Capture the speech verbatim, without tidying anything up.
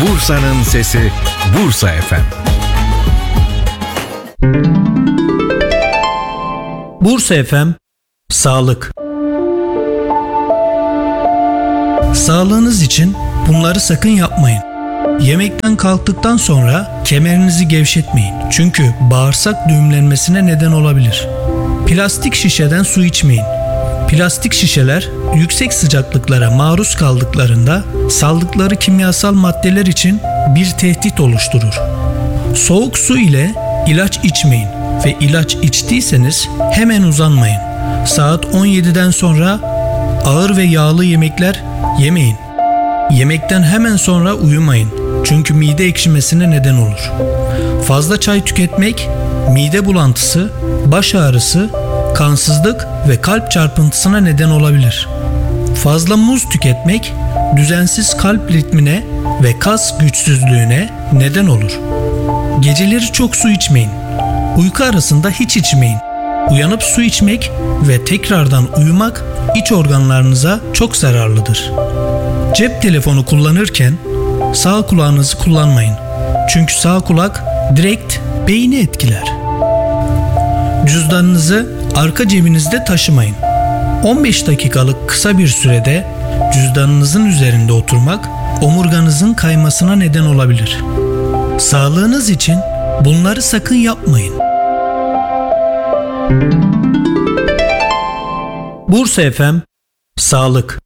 Bursa'nın sesi Bursa F M. Bursa F M Sağlık. Sağlığınız için bunları sakın yapmayın. Yemekten kalktıktan sonra kemerinizi gevşetmeyin. Çünkü bağırsak düğümlenmesine neden olabilir. Plastik şişeden su içmeyin. Plastik şişeler yüksek sıcaklıklara maruz kaldıklarında saldıkları kimyasal maddeler için bir tehdit oluşturur. Soğuk su ile ilaç içmeyin ve ilaç içtiyseniz hemen uzanmayın. Saat on yediden sonra ağır ve yağlı yemekler yemeyin. Yemekten hemen sonra uyumayın. Çünkü mide ekşimesine neden olur. Fazla çay tüketmek mide bulantısı, baş ağrısı, kansızlık ve kalp çarpıntısına neden olabilir. Fazla muz tüketmek düzensiz kalp ritmine ve kas güçsüzlüğüne neden olur. Geceleri çok su içmeyin. Uyku arasında hiç içmeyin. Uyanıp su içmek ve tekrardan uyumak iç organlarınıza çok zararlıdır. Cep telefonu kullanırken sağ kulağınızı kullanmayın. Çünkü sağ kulak direkt beyni etkiler. Cüzdanınızı arka cebinizde taşımayın. on beş dakikalık kısa bir sürede cüzdanınızın üzerinde oturmak omurganızın kaymasına neden olabilir. Sağlığınız için bunları sakın yapmayın. Bursa F M Sağlık.